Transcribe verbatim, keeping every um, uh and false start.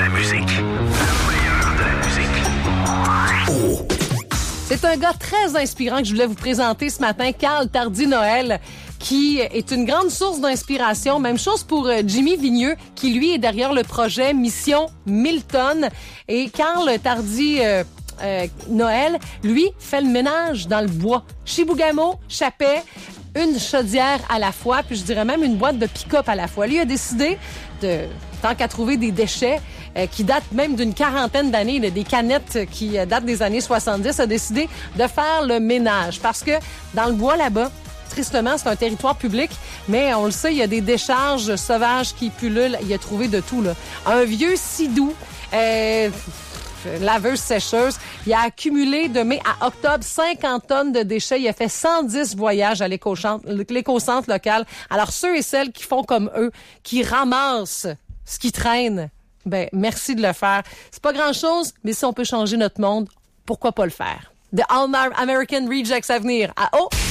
la musique. Le meilleur de la musique. Oh. C'est un gars très inspirant que je voulais vous présenter ce matin, Carl Tardy-Noël, qui est une grande source d'inspiration. Même chose pour Jimmy Vigneux, qui lui est derrière le projet Mission Milton. Et Carl Tardy euh, euh, Noël, lui, fait le ménage dans le bois. Chibougamau, Chapet, une chaudière à la fois, puis je dirais même une boîte de pick-up à la fois. Lui a décidé de, tant qu'à trouver des déchets euh, qui datent même d'une quarantaine d'années, là, des canettes qui euh, datent des années soixante-dix, a décidé de faire le ménage. Parce que dans le bois là-bas, tristement, c'est un territoire public, mais on le sait, il y a des décharges sauvages qui pullulent. Il a trouvé de tout, là. Un vieux sidou, euh, laveuse sécheuse. Il a accumulé de mai à octobre cinquante tonnes de déchets. Il a fait cent dix voyages à l'éco-centre, l'éco-centre local. Alors, ceux et celles qui font comme eux, qui ramassent ce qui traîne, ben merci de le faire. C'est pas grand-chose, mais si on peut changer notre monde, pourquoi pas le faire? The All American Rejects à venir. À oh!